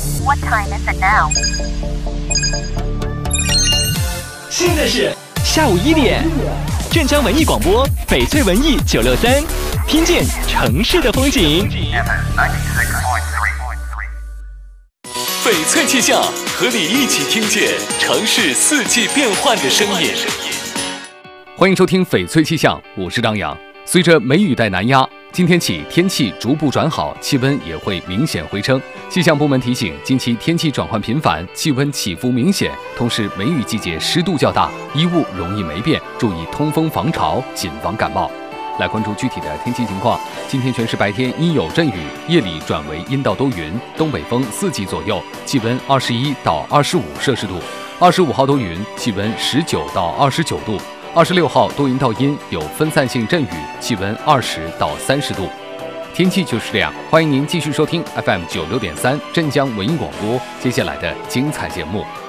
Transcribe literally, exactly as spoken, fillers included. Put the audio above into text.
What time is it now? 现在是下午一点，镇江文艺广播，翡翠文艺九六三，听见城市的风景。翡翠气象，和你一起听见城市四季变换的声音。 欢迎收听翡翠气象，我是张扬。随着梅雨带南压，今天起天气逐步转好，气温也会明显回升。气象部门提醒，近期天气转换频繁，气温起伏明显，同时梅雨季节湿度较大，衣物容易霉变，注意通风防潮，谨防感冒。来关注具体的天气情况。今天全市白天阴有阵雨，夜里转为阴到多云，东北风四级左右，气温二十一到二十五摄氏度。二十五号多云，气温十九到二十九度。二十六号多云到阴，有分散性阵雨，气温二十到三十度。天气就是这样，欢迎您继续收听 F M 九六点三镇江文艺广播接下来的精彩节目。